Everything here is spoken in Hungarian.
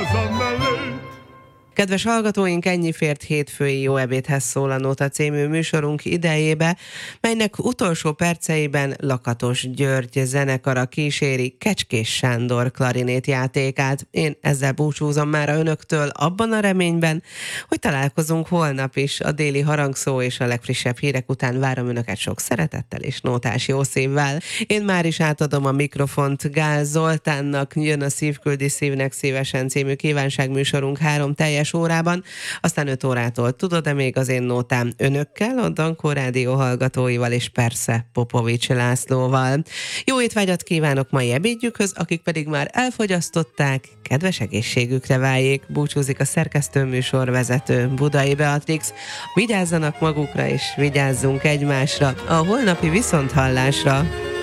házam mellé. Kedves hallgatóink, ennyi fért hétfői Jó ebédhez szól a Nóta című műsorunk idejébe, melynek utolsó perceiben Lakatos György zenekara kíséri Kecskés Sándor klarinét játékát. Én ezzel búcsúzom már önöktől abban a reményben, hogy találkozunk holnap is. A déli harangszó és a legfrissebb hírek után várom önöket sok szeretettel és nótás jó szívvel. Én már is átadom a mikrofont Gál Zoltánnak, jön a Szívküldi Szívnek Szívesen című kívánságműsorunk 3 teljes órában, aztán 5 órától tudod, de még az én nótám önökkel, a Dankó Rádió hallgatóival és persze Popovics Lászlóval. Jó étvágyat kívánok mai ebédjükhöz, akik pedig már elfogyasztották, kedves egészségükre váljék. Búcsúzik a szerkesztőműsor vezető Budai Beatrix. Vigyázzanak magukra és vigyázzunk egymásra. A holnapi viszonthallásra!